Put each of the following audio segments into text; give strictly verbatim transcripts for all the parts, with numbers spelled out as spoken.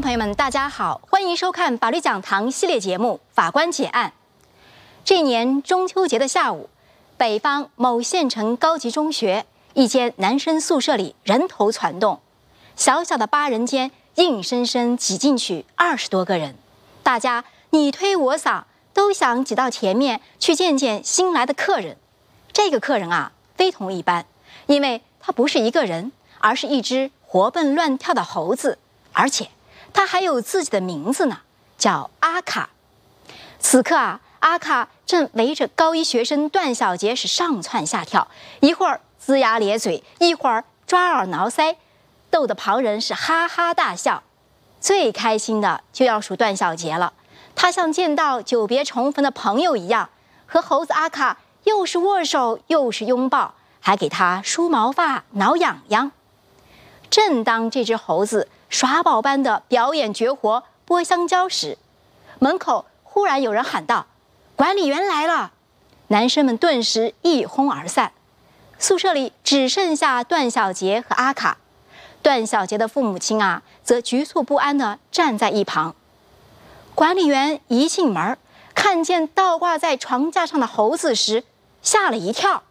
朋友们，大家好，欢迎收看法律讲堂系列节目《法官解案》。这一年中秋节的下午，北方某县城高级中学一间男生宿舍里人头攒动，小小的八人间硬生生挤进去二十多个人，大家你推我搡，都想挤到前面去见见新来的客人。这个客人啊，非同一般，因为他不是一个人，而是一只活蹦乱跳的猴子，而且他还有自己的名字呢，叫阿卡。此刻啊，阿卡正围着高一学生段小杰是上蹿下跳，一会儿龇牙咧嘴，一会儿抓耳挠腮，逗得旁人是哈哈大笑。最开心的就要数段小杰了，他像见到久别重逢的朋友一样，和猴子阿卡又是握手又是拥抱，还给他梳毛发挠痒痒。正当这只猴子耍宝般的表演绝活剥香蕉时，门口忽然有人喊道：“管理员来了！”男生们顿时一哄而散，宿舍里只剩下段小杰和阿卡。段小杰的父母亲啊，则局促不安地站在一旁。管理员一进门，看见倒挂在床架上的猴子时，吓了一跳。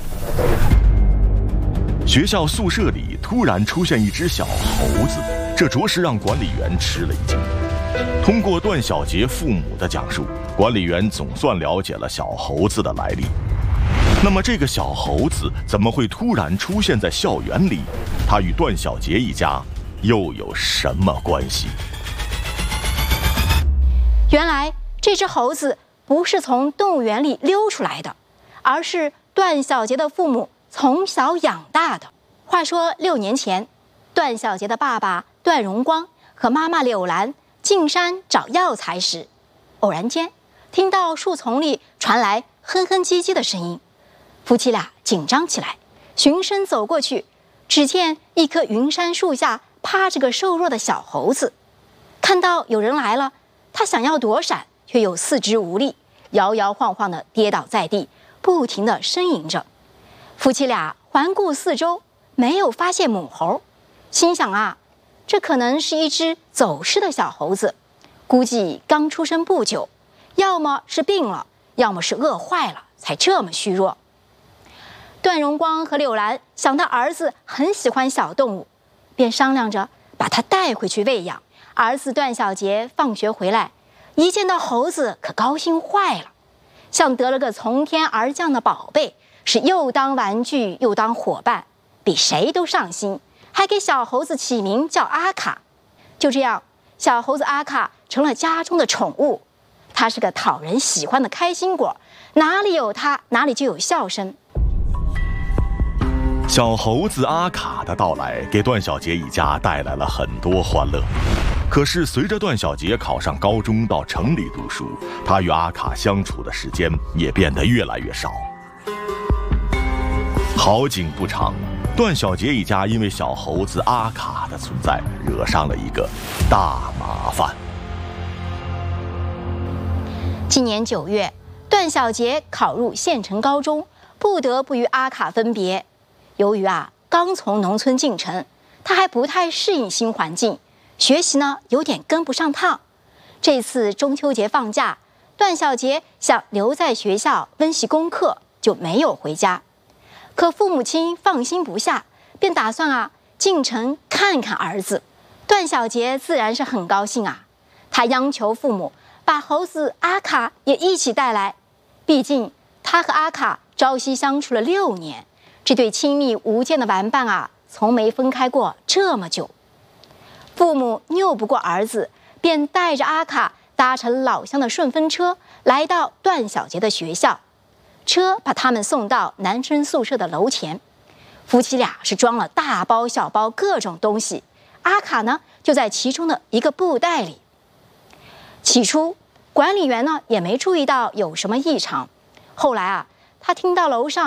学校宿舍里突然出现一只小猴子，这着实让管理员吃了一惊。通过段小杰父母的讲述，管理员总算了解了小猴子的来历。那么这个小猴子怎么会突然出现在校园里？它与段小杰一家又有什么关系？ 原来这只猴子不是从动物园里溜出来的，而是段小杰的父母从小养大的。话说六年前，段小杰的爸爸段荣光和妈妈柳兰进山找药材时，偶然间听到树丛里传来哼哼唧唧的声音，夫妻俩紧张起来，循声走过去，只见一棵云杉树下趴着个瘦弱的小猴子。看到有人来了，他想要躲闪，却又四肢无力，摇摇晃晃地跌倒在地，不停地呻吟着。夫妻俩环顾四周，没有发现母猴，心想啊，这可能是一只走失的小猴子，估计刚出生不久，要么是病了，要么是饿坏了，才这么虚弱。段荣光和柳兰想到儿子很喜欢小动物，便商量着把它带回去喂养。儿子段小杰放学回来，一见到猴子可高兴坏了，像得了个从天而降的宝贝，是又当玩具又当伙伴，比谁都上心，还给小猴子起名叫阿卡。就这样，小猴子阿卡成了家中的宠物。它是个讨人喜欢的开心果，哪里有它，哪里就有笑声。 小猴子阿卡的到来给段小杰一家带来了很多欢乐。可是随着段小杰考上高中到城里读书，他与阿卡相处的时间也变得越来越少。好景不长，段小杰一家因为小猴子阿卡的存在，惹上了一个大麻烦。 今年九月，段小杰考入县城高中，不得不与阿卡分别。由于啊刚从农村进城，他还不太适应新环境，学习呢有点跟不上趟。这次中秋节放假，段小杰想留在学校温习功课，就没有回家。可父母亲放心不下，便打算啊进城看看儿子。段小杰自然是很高兴啊，他央求父母把猴子阿卡也一起带来，毕竟他和阿卡朝夕相处了六年，这对亲密无间的玩伴啊，从没分开过这么久。父母拗不过儿子，便带着阿卡搭乘老乡的顺风车，来到段小杰的学校。车把他们送到男生宿舍的楼前，夫妻俩是装了大包小包各种东西，阿卡呢就在其中的一个布袋里。起初管理员呢也没注意到有什么异常，后来啊他听到楼上